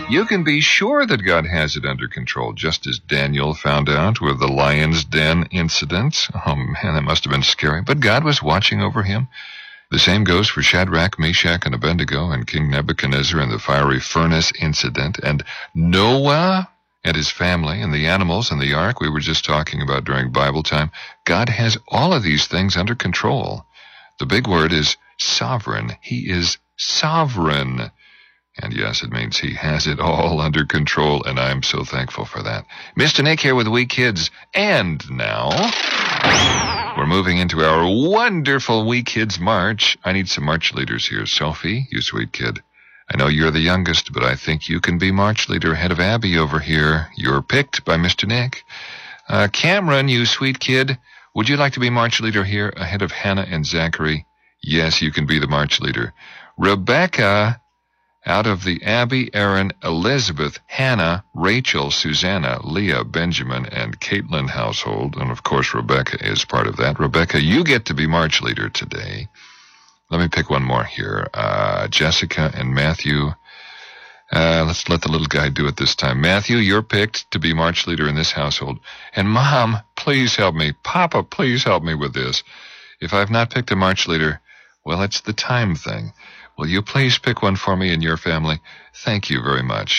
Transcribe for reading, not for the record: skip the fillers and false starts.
You can be sure that God has it under control, just as Daniel found out with the lion's den incident. Oh man, that must have been scary. But God was watching over him. The same goes for Shadrach, Meshach, and Abednego, and King Nebuchadnezzar and the fiery furnace incident, and Noah and his family, and the animals in the ark we were just talking about during Bible time. God has all of these things under control. The big word is sovereign. He is sovereign. And yes, it means he has it all under control, and I'm so thankful for that. Mr. Nick here with We Kids. And now we're moving into our wonderful We Kids March. I need some March leaders here. Sophie, you sweet kid. I know you're the youngest, but I think you can be March leader ahead of Abby over here. You're picked by Mr. Nick. Cameron, you sweet kid. Would you like to be March leader here ahead of Hannah and Zachary? Yes, you can be the March leader. Rebecca, out of the Abby, Aaron, Elizabeth, Hannah, Rachel, Susanna, Leah, Benjamin, and Caitlin household, and of course Rebecca is part of that. Rebecca, you get to be March leader today. Let me pick one more here. Jessica and Matthew. Let's let the little guy do it this time. Matthew, you're picked to be March leader in this household. And Mom, please help me. Papa, please help me with this. If I've not picked a March leader, well, it's the time thing. Will you please pick one for me and your family? Thank you very much.